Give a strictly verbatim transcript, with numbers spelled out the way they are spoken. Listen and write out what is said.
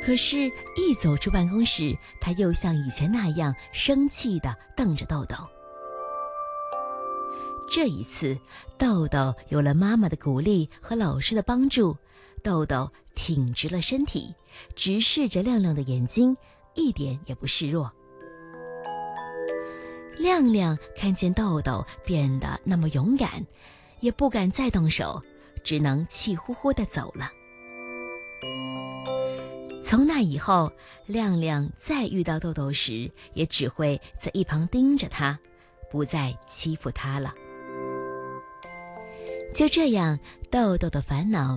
可是，一走出办公室，他又像以前那样生气地瞪着豆豆。这一次，豆豆有了妈妈的鼓励和老师的帮助，豆豆挺直了身体，直视着亮亮的眼睛，一点也不示弱。亮亮看见豆豆变得那么勇敢，也不敢再动手，只能气呼呼地走了。从那以后，亮亮再遇到豆豆时，也只会在一旁盯着他，不再欺负他了。就这样，豆豆的烦恼